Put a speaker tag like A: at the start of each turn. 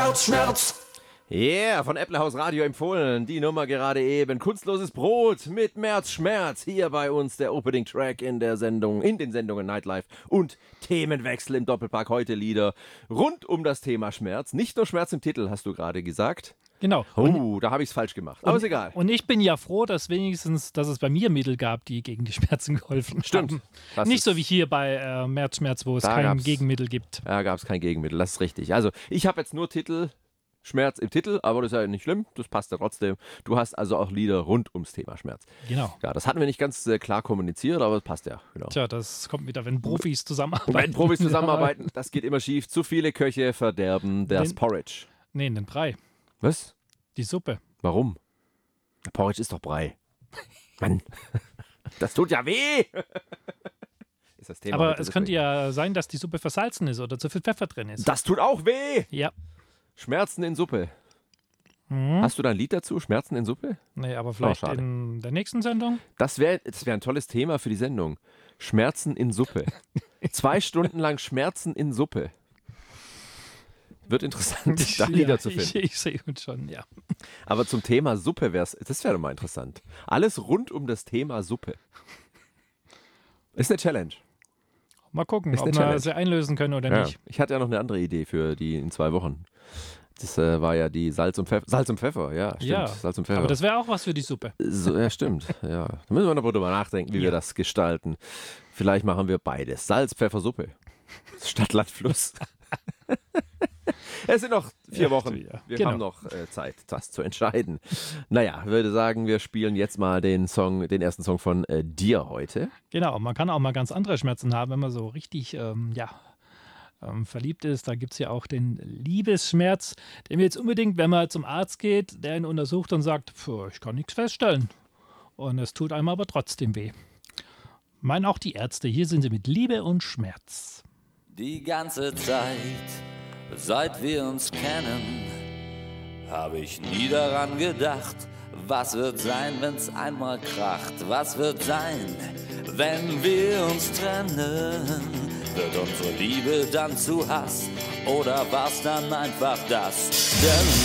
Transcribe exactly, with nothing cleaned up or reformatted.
A: Schmerz, Schmerz.
B: Yeah, von Äpplehaus Radio empfohlen. Die Nummer gerade eben. Kunstloses Brot mit März Schmerz. Hier bei uns der Opening Track in der Sendung, in den Sendungen Nightlife und Themenwechsel im Doppelpack. Heute Lieder rund um das Thema Schmerz. Nicht nur Schmerz im Titel, hast du gerade gesagt.
C: Genau.
B: Oh, da habe ich es falsch gemacht. Aber ist egal.
C: Und ich bin ja froh, dass wenigstens, dass es bei mir Mittel gab, die gegen die Schmerzen geholfen
B: Stimmt.
C: haben.
B: Das
C: Nicht
B: ist-
C: so wie hier bei äh, März Schmerz, wo es
B: Da
C: kein
B: gab's-
C: Gegenmittel gibt.
B: Da gab es kein Gegenmittel, das ist richtig. Also, ich habe jetzt nur Titel, Schmerz im Titel, aber das ist ja nicht schlimm, das passt ja trotzdem. Du hast also auch Lieder rund ums Thema Schmerz.
C: Genau.
B: Ja, das hatten wir nicht ganz äh, klar kommuniziert, aber es passt ja. Genau.
C: Tja, das kommt wieder, wenn Profis zusammenarbeiten.
B: Wenn Profis zusammenarbeiten, das geht immer schief. Zu viele Köche verderben das
C: Den-
B: Porridge.
C: Nee, den Brei.
B: Was?
C: Die Suppe.
B: Warum? Porridge ist doch Brei. Mann, das tut ja weh. Ist das Thema
C: Aber
B: heute
C: es könnte
B: deswegen.
C: ja sein, dass die Suppe versalzen ist oder zu viel Pfeffer drin ist.
B: Das tut auch weh.
C: Ja.
B: Schmerzen in Suppe.
C: Mhm.
B: Hast du da ein Lied dazu? Schmerzen in Suppe?
C: Nee, aber vielleicht
B: schade.
C: in der nächsten Sendung.
B: Das wäre das wär ein tolles Thema für die Sendung. Schmerzen in Suppe. Zwei Stunden lang Schmerzen in Suppe. Wird interessant, da Lieder
C: Ja,
B: zu finden.
C: Ich, ich sehe uns schon, ja.
B: Aber zum Thema Suppe wäre es, das wäre doch mal interessant. Alles rund um das Thema Suppe. Ist eine Challenge.
C: Mal gucken,
B: Ist
C: ob
B: eine
C: wir
B: Challenge.
C: sie einlösen können oder
B: Ja.
C: nicht.
B: Ich hatte ja noch eine andere Idee für die in zwei Wochen. Das äh, war ja die Salz und Pfeffer. Salz und Pfeffer, ja, stimmt.
C: Ja,
B: Salz und Pfeffer.
C: Aber das wäre auch was für die Suppe.
B: So, ja, stimmt. Ja. Da müssen wir noch drüber nachdenken, wie
C: Ja.
B: wir das gestalten. Vielleicht machen wir beides. Salz, Pfeffer, Suppe. Stadt, Land, Fluss. Es sind noch vier
C: Ja,
B: Wochen.
C: ja.
B: Wir
C: Genau.
B: haben noch äh, Zeit, das zu entscheiden. Naja, ich würde sagen, wir spielen jetzt mal den Song, den ersten Song von äh, dir heute.
C: Genau, man kann auch mal ganz andere Schmerzen haben, wenn man so richtig ähm, ja, ähm, verliebt ist. Da gibt es ja auch den Liebesschmerz, den wir jetzt unbedingt, wenn man zum Arzt geht, der ihn untersucht und sagt, "Puh, ich kann nichts feststellen. Und es tut einem aber trotzdem weh. Meinen auch die Ärzte, hier sind sie mit Liebe und Schmerz.
D: Die ganze Zeit, seit wir uns kennen, habe ich nie daran gedacht, was wird sein, wenn's einmal kracht. Was wird sein, wenn wir uns trennen? Wird unsere Liebe dann zu Hass oder war's dann einfach das? Denn